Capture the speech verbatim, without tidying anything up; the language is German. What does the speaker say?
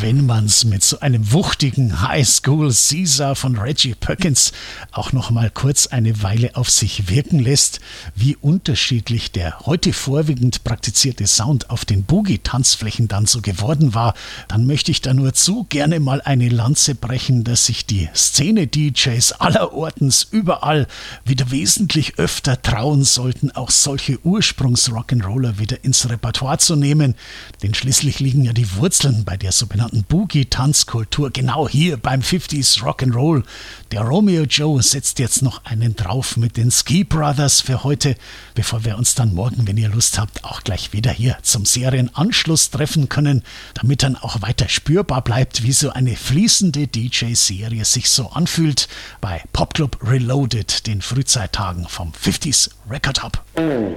wenn man's mit so einem wuchtigen High School Caesar von Reggie Perkins auch noch mal kurz eine Weile auf sich wirken lässt, wie unterschiedlich der heute vorwiegend praktizierte Sound auf den Boogie-Tanzflächen dann so geworden war, dann möchte ich da nur zu gerne mal eine Lanze brechen, dass sich die Szene-D Js allerortens überall wieder wesentlich öfter trauen sollten, auch solche Ursprungs-Rock'n'Roller wieder ins Repertoire zu nehmen, denn schließlich liegen ja die Wurzeln bei der sogenannten Boogie-Tanzkultur genau hier beim fünfziger Rock'n'Roll. Der Romeo Joe setzt jetzt noch einen drauf mit den Ski Brothers für heute, bevor wir uns dann morgen, wenn ihr Lust habt, auch gleich wieder hier zum Serienanschluss treffen können, damit dann auch weiter spürbar bleibt, wie so eine fließende D J-Serie sich so anfühlt bei Popclub Reloaded, den Frühzeittagen vom fünfziger Record Hub.